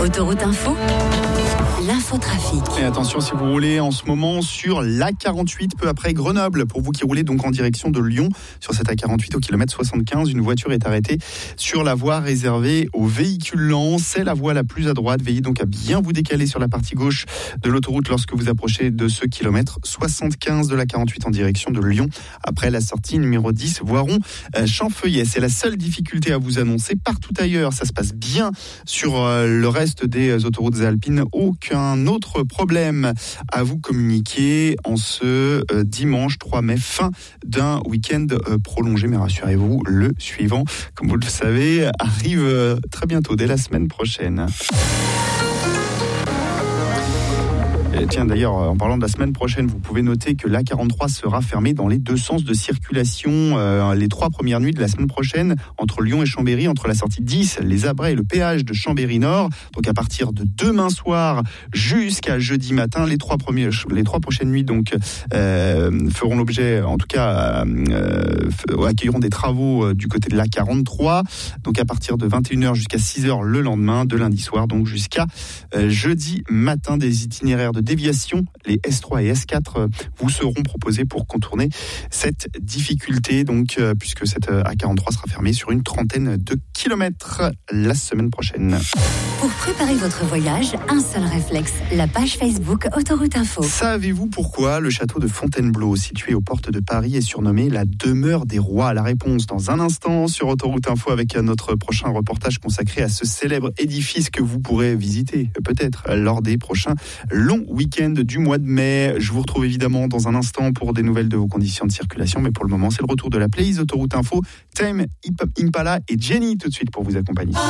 Autoroute Info, l'infotrafic. Et attention, si vous roulez en ce moment sur l'A48, peu après Grenoble, pour vous qui roulez donc en direction de Lyon, sur cette A48 au kilomètre 75, une voiture est arrêtée sur la voie réservée aux véhicules lents. C'est la voie la plus à droite. Veillez donc à bien vous décaler sur la partie gauche de l'autoroute lorsque vous approchez de ce kilomètre 75 de l'A48 en direction de Lyon. Après la sortie numéro 10, Voiron-Champfeuillet. C'est la seule difficulté à vous annoncer. Partout ailleurs, ça se passe bien. Sur le reste des autoroutes alpines, aucun autre problème à vous communiquer en ce dimanche 3 mai, fin d'un week-end prolongé. Mais rassurez-vous, le suivant, comme vous le savez, arrive très bientôt, dès la semaine prochaine. Et tiens, d'ailleurs, en parlant de la semaine prochaine, vous pouvez noter que l'A43 sera fermée dans les deux sens de circulation les 3 premières nuits de la semaine prochaine, entre Lyon et Chambéry, entre la sortie 10, les Abrets et le péage de Chambéry-Nord. Donc à partir de demain soir jusqu'à jeudi matin, les 3 prochaines nuits donc feront l'objet, en tout cas accueilleront des travaux du côté de l'A43. Donc à partir de 21h jusqu'à 6h le lendemain, de lundi soir, donc jusqu'à jeudi matin, des itinéraires de déviation, les S3 et S4 vous seront proposés pour contourner cette difficulté, donc puisque cette A43 sera fermée sur une trentaine de kilomètres la semaine prochaine. Pour préparer votre voyage, un seul réflexe, la page Facebook Autoroute Info. Savez-vous pourquoi le château de Fontainebleau, situé aux portes de Paris, est surnommé la demeure des rois? La réponse dans un instant sur Autoroute Info avec notre prochain reportage consacré à ce célèbre édifice que vous pourrez visiter peut-être lors des prochains longs week-end du mois de mai. Je vous retrouve évidemment dans un instant pour des nouvelles de vos conditions de circulation, mais pour le moment c'est le retour de la playlist Autoroute Info, Tame Impala et Jenny tout de suite pour vous accompagner.